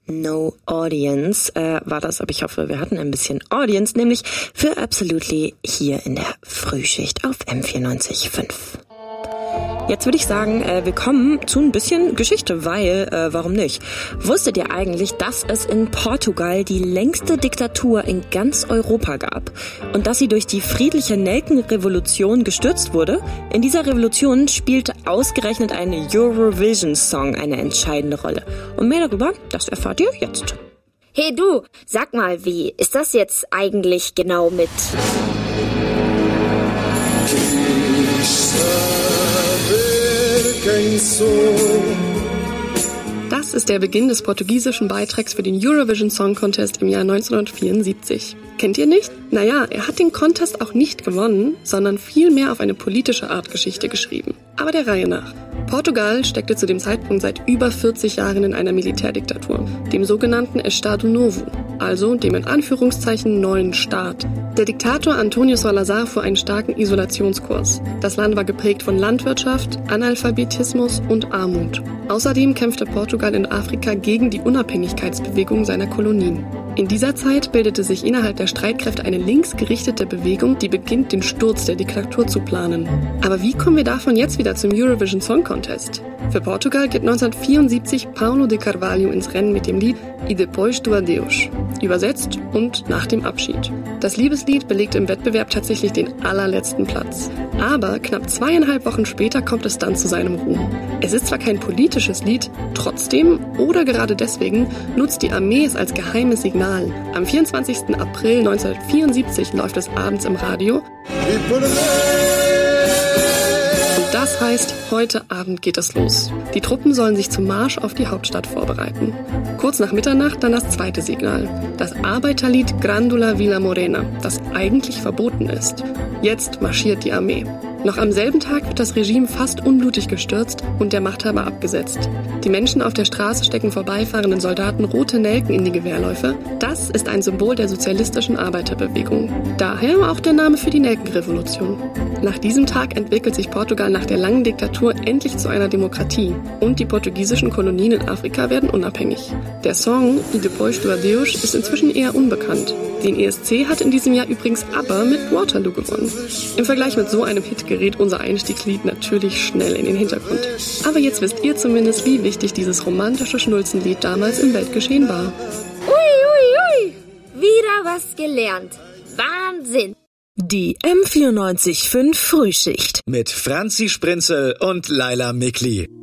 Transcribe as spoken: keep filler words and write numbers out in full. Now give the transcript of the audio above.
No Audience äh, war das, aber ich hoffe, wir hatten ein bisschen Audience, nämlich für Absolutely hier in der Frühschicht auf M vierundneunzig Komma fünf. Jetzt würde ich sagen, äh, wir kommen zu ein bisschen Geschichte, weil, äh, warum nicht? Wusstet ihr eigentlich, dass es in Portugal die längste Diktatur in ganz Europa gab und dass sie durch die friedliche Nelkenrevolution gestürzt wurde? In dieser Revolution spielte ausgerechnet ein Eurovision-Song eine entscheidende Rolle. Und mehr darüber, das erfahrt ihr jetzt. Hey du, sag mal, wie ist das jetzt eigentlich genau mit... Das ist der Beginn des portugiesischen Beitrags für den Eurovision Song Contest im Jahr neunzehnhundertvierundsiebzig. Kennt ihr nicht? Naja, er hat den Contest auch nicht gewonnen, sondern vielmehr auf eine politische Art Geschichte geschrieben. Aber der Reihe nach. Portugal steckte zu dem Zeitpunkt seit über vierzig Jahren in einer Militärdiktatur, dem sogenannten Estado Novo, also dem in Anführungszeichen neuen Staat. Der Diktator António Salazar fuhr einen starken Isolationskurs. Das Land war geprägt von Landwirtschaft, Analphabetismus und Armut. Außerdem kämpfte Portugal in Afrika gegen die Unabhängigkeitsbewegung seiner Kolonien. In dieser Zeit bildete sich innerhalb der Streitkräfte eine linksgerichtete Bewegung, die beginnt, den Sturz der Diktatur zu planen. Aber wie kommen wir davon jetzt wieder zum Eurovision Song Contest? Für Portugal geht neunzehnhundertvierundsiebzig Paulo de Carvalho ins Rennen mit dem Lied E Depois do Adeus, übersetzt und nach dem Abschied. Das Liebeslied belegte im Wettbewerb tatsächlich den allerletzten Platz. Aber knapp zweieinhalb Wochen später kommt es dann zu seinem Ruhm. Es ist zwar kein politisches Lied, trotzdem oder gerade deswegen nutzt die Armee es als geheimes Signal. Am vierundzwanzigsten April neunzehnhundertvierundsiebzig läuft es abends im Radio. Und das heißt, heute Abend geht es los. Die Truppen sollen sich zum Marsch auf die Hauptstadt vorbereiten. Kurz nach Mitternacht dann das zweite Signal, das Arbeiterlied Grandula Vila Morena, das eigentlich verboten ist. Jetzt marschiert die Armee. Noch am selben Tag wird das Regime fast unblutig gestürzt und der Machthaber abgesetzt. Die Menschen auf der Straße stecken vorbeifahrenden Soldaten rote Nelken in die Gewehrläufe. Das ist ein Symbol der sozialistischen Arbeiterbewegung. Daher auch der Name für die Nelkenrevolution. Nach diesem Tag entwickelt sich Portugal nach der langen Diktatur endlich zu einer Demokratie und die portugiesischen Kolonien in Afrika werden unabhängig. Der Song E Depois do Adeus ist inzwischen eher unbekannt. Den E S C hat in diesem Jahr übrigens ABBA mit Waterloo gewonnen. Im Vergleich mit so einem Hit gerät unser Einstiegslied natürlich schnell in den Hintergrund. Aber jetzt wisst ihr zumindest, wie wichtig dieses romantische Schnulzenlied damals im Weltgeschehen war. Ui, ui, ui, wieder was gelernt. Wahnsinn! Die M vierundneunzig Komma fünf Frühschicht mit Franzi Sprinzel und Laila Mikli.